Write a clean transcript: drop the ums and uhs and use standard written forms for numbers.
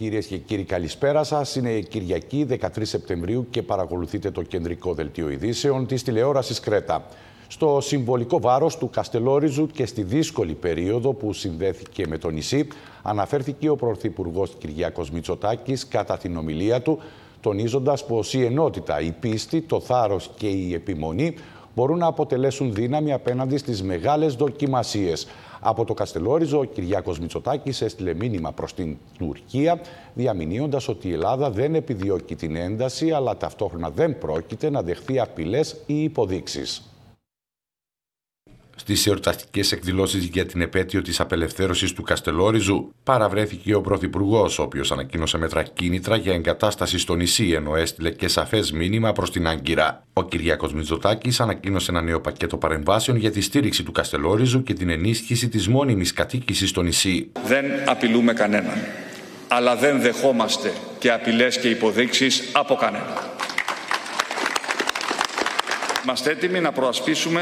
Κυρίες και κύριοι, καλησπέρα σας. Είναι Κυριακή 13 Σεπτεμβρίου και παρακολουθείτε το κεντρικό δελτίο ειδήσεων της τηλεόρασης Κρέτα. Στο συμβολικό βάρος του Καστελόριζου και στη δύσκολη περίοδο που συνδέθηκε με το νησί, αναφέρθηκε ο Πρωθυπουργός Κυριάκος Μητσοτάκης κατά την ομιλία του, τονίζοντας πως η ενότητα, η πίστη, το θάρρος και η επιμονή μπορούν να αποτελέσουν δύναμη απέναντι στις μεγάλες δοκιμασίες. Από το Καστελόριζο, ο Κυριάκος Μητσοτάκης έστειλε μήνυμα προς την Τουρκία, διαμηνύοντας ότι η Ελλάδα δεν επιδιώκει την ένταση, αλλά ταυτόχρονα δεν πρόκειται να δεχθεί απειλές ή υποδείξεις. Στις εορταστικές εκδηλώσεις για την επέτειο της απελευθέρωσης του Καστελόριζου παραβρέθηκε ο Πρωθυπουργός, ο οποίος ανακοίνωσε μέτρα κίνητρα για εγκατάσταση στο νησί, ενώ έστειλε και σαφές μήνυμα προς την Άγκυρα. Ο Κυριάκος Μητσοτάκης ανακοίνωσε ένα νέο πακέτο παρεμβάσεων για τη στήριξη του Καστελόριζου και την ενίσχυση της μόνιμης κατοίκησης στο νησί. Δεν απειλούμε κανέναν, αλλά δεν δεχόμαστε και απειλές και υποδείξεις από κανέναν. Είμαστε έτοιμοι να προασπίσουμε